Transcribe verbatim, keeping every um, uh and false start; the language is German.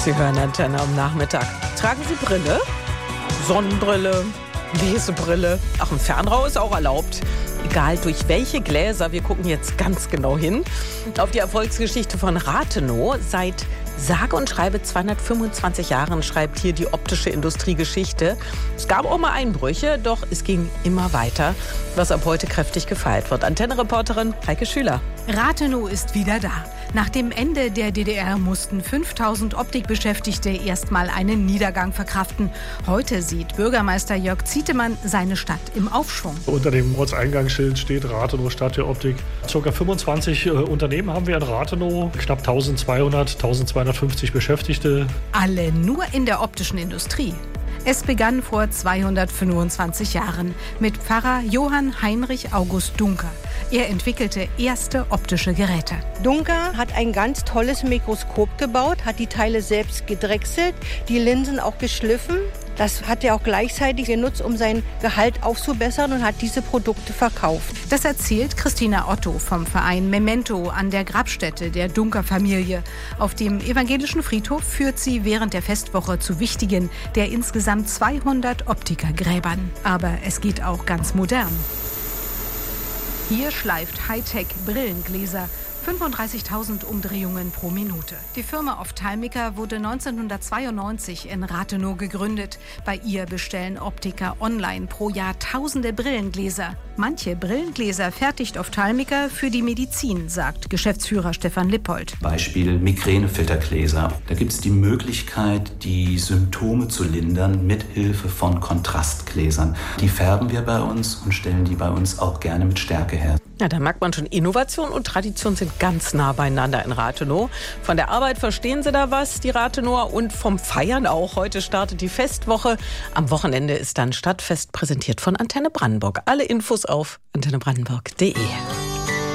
Sie hören Antenne am Nachmittag. Tragen Sie Brille? Sonnenbrille? Lesebrille? Ach, ein Fernrohr ist auch erlaubt. Egal durch welche Gläser, wir gucken jetzt ganz genau hin auf die Erfolgsgeschichte von Rathenow. Seit sage und schreibe zweihundertfünfundzwanzig Jahren schreibt hier die optische Industrie Geschichte. Es gab auch mal Einbrüche, doch es ging immer weiter, was ab heute kräftig gefeiert wird. Antenne-Reporterin Heike Schüler. Rathenow ist wieder da. Nach dem Ende der D D R mussten fünftausend Optikbeschäftigte erstmal einen Niedergang verkraften. Heute sieht Bürgermeister Jörg Zietemann seine Stadt im Aufschwung. Unter dem Ortseingangsschild steht Rathenow Stadt der Optik. Circa fünfundzwanzig äh, Unternehmen haben wir in Rathenow, knapp eintausendzweihundert, eintausendzweihundertfünfzig Beschäftigte. Alle nur in der optischen Industrie. Es begann vor zweihundertfünfundzwanzig Jahren mit Pfarrer Johann Heinrich August Duncker. Er entwickelte erste optische Geräte. Duncker hat ein ganz tolles Mikroskop gebaut, hat die Teile selbst gedrechselt, die Linsen auch geschliffen. Das hat er auch gleichzeitig genutzt, um sein Gehalt aufzubessern und hat diese Produkte verkauft. Das erzählt Christina Otto vom Verein Memento an der Grabstätte der Duncker-Familie. Auf dem evangelischen Friedhof führt sie während der Festwoche zu wichtigen der insgesamt zweihundert Optikergräbern. Aber es geht auch ganz modern. Hier schleift Hightech Brillengläser. fünfunddreißigtausend Umdrehungen pro Minute. Die Firma Ophthalmica wurde neunzehnhundertzweiundneunzig in Rathenow gegründet. Bei ihr bestellen Optiker online pro Jahr tausende Brillengläser. Manche Brillengläser fertigt Ophthalmica für die Medizin, sagt Geschäftsführer Stefan Lippold. Beispiel Migränefiltergläser. Da gibt es die Möglichkeit, die Symptome zu lindern mit Hilfe von Kontrastgläsern. Die färben wir bei uns und stellen die bei uns auch gerne mit Stärke her. Ja, da merkt man schon, Innovation und Tradition sind ganz nah beieinander in Rathenow. Von der Arbeit verstehen sie da was, die Rathenower, und vom Feiern auch. Heute startet die Festwoche. Am Wochenende ist dann Stadtfest, präsentiert von Antenne Brandenburg. Alle Infos auf antenne brandenburg punkt de.